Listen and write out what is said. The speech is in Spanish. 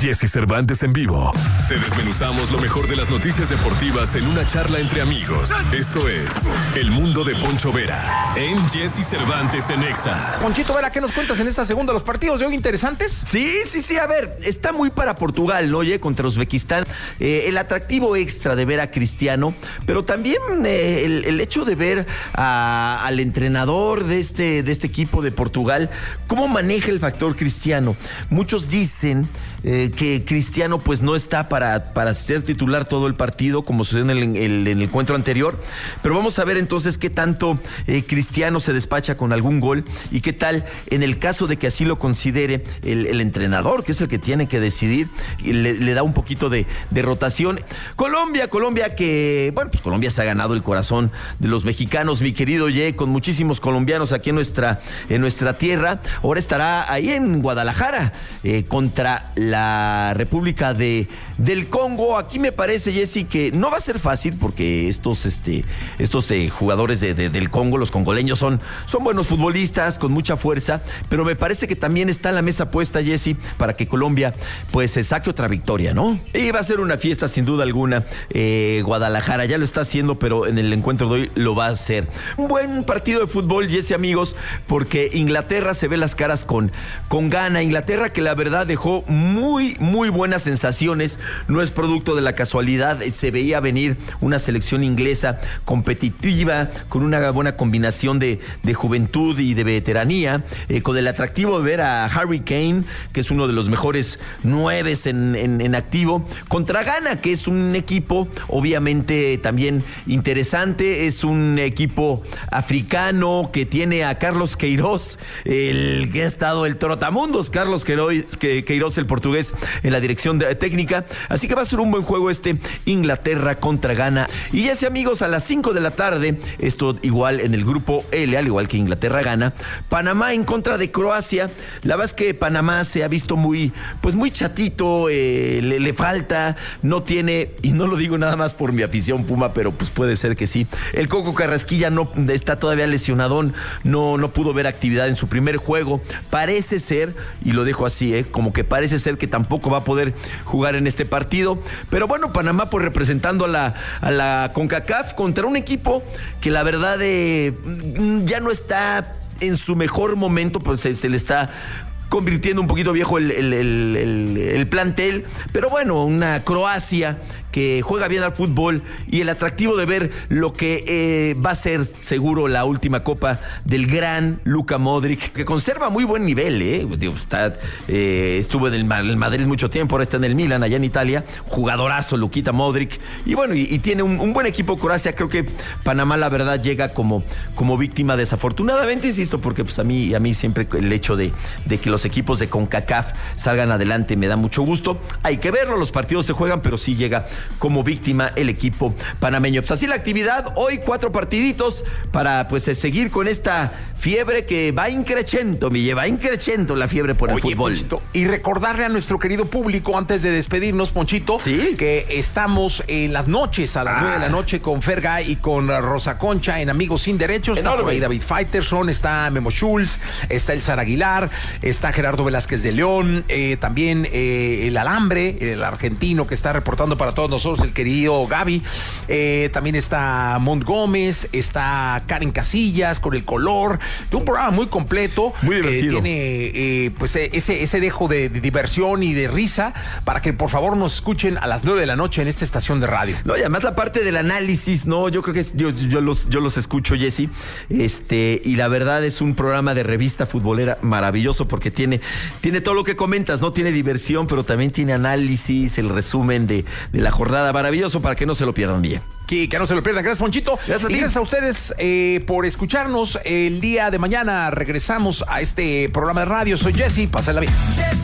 Jesse Cervantes en vivo. Te desmenuzamos lo mejor de las noticias deportivas en una charla entre amigos. Esto es El Mundo de Poncho Vera en Jesse Cervantes en Exa. Ponchito Vera, ¿qué nos cuentas en esta segunda? ¿Los partidos de hoy interesantes? Sí, a ver, está muy para Portugal, ¿no? Oye, contra Uzbekistán. El atractivo extra de ver a Cristiano, pero también el hecho de ver al entrenador de este equipo de Portugal, cómo maneja el factor Cristiano. Muchos dicen que Cristiano pues no está para ser titular todo el partido, como sucedió en el encuentro anterior, pero vamos a ver entonces qué tanto Cristiano se despacha con algún gol y qué tal en el caso de que así lo considere el entrenador, que es el que tiene que decidir, y le da un poquito de rotación. Colombia que, bueno, pues Colombia se ha ganado el corazón de los mexicanos, mi querido Ye, con muchísimos colombianos aquí en nuestra tierra. Ahora estará ahí en Guadalajara contra la República del Congo. Aquí me parece, Jessy, que no va a ser fácil porque estos jugadores del Congo, los congoleños, son buenos futbolistas con mucha fuerza, pero me parece que también está en la mesa puesta, Jessy, para que Colombia pues se saque otra victoria, ¿no? Y va a ser una fiesta sin duda alguna. Guadalajara ya lo está haciendo, pero en el encuentro de hoy lo va a hacer. Un buen partido de fútbol, Jessy, amigos, porque Inglaterra se ve las caras con Ghana. Inglaterra que la verdad dejó muy buenas sensaciones, no es producto de la casualidad, se veía venir una selección inglesa competitiva, con una buena combinación de juventud y de veteranía, con el atractivo de ver a Harry Kane, que es uno de los mejores nueves en activo, contra Ghana, que es un equipo obviamente también interesante, es un equipo africano que tiene a Carlos Queiroz, el que ha estado el trotamundos, Carlos Queiroz, el portugués, en la dirección técnica, así que va a ser un buen juego Inglaterra contra Ghana. Y ya sé, amigos, a las 5 de la tarde, esto igual en el grupo L, al igual que Inglaterra gana, Panamá en contra de Croacia. La verdad es que Panamá se ha visto muy chatito, le falta, no tiene, y no lo digo nada más por mi afición Puma, pero pues puede ser que sí. El Coco Carrasquilla no está todavía lesionadón, no pudo ver actividad en su primer juego. Parece ser, y lo dejo así, como que parece ser que tampoco va a poder jugar en este partido. Pero bueno, Panamá pues representando a la CONCACAF contra un equipo que la verdad ya no está en su mejor momento, pues se le está convirtiendo un poquito viejo el plantel, pero bueno, una Croacia que juega bien al fútbol y el atractivo de ver lo que va a ser seguro la última copa del gran Luka Modric, que conserva muy buen nivel, estuvo en el Madrid mucho tiempo, ahora está en el Milan, allá en Italia, jugadorazo Luquita Modric, y bueno, y tiene un buen equipo Croacia. Creo que Panamá la verdad llega como víctima desafortunadamente, insisto, porque pues a mí siempre el hecho de que los equipos de CONCACAF salgan adelante me da mucho gusto. Hay que verlo, los partidos se juegan, pero sí llega como víctima el equipo panameño. Pues así la actividad, hoy 4 partiditos para pues seguir con esta fiebre que va increciendo, va increciendo la fiebre por el fútbol. Ponchito, y recordarle a nuestro querido público antes de despedirnos, Ponchito, ¿sí? Que estamos en las noches a las 9 de la noche con Fergay y con Rosa Concha en Amigos Sin Derechos. Está por ahí David Faitelson, está Memo Schultz, está el Zar Aguilar, está Gerardo Velázquez de León, también el Alambre, el argentino que está reportando para todos nosotros, el querido Gaby, también está Mont Gómez, está Karen Casillas con El Color, un programa muy completo, muy divertido, tiene pues ese dejo de diversión y de risa para que por favor nos escuchen a las 9 de la noche en esta estación de radio. No, y además la parte del análisis, no, yo creo que yo los escucho, Jessy, y la verdad es un programa de revista futbolera maravilloso porque tiene todo lo que comentas, no tiene diversión, pero también tiene análisis, el resumen de la jornada, maravilloso para que no se lo pierdan bien. Que no se lo pierdan. Gracias, Ponchito. Gracias a ustedes por escucharnos. El día de mañana regresamos a este programa de radio. Soy Jesse, pásenla bien.